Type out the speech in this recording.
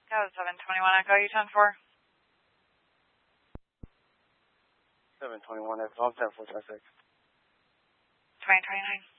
That was 721 Echo, you 10-4. 721 Echo, I'm 10-4, 26. 2029.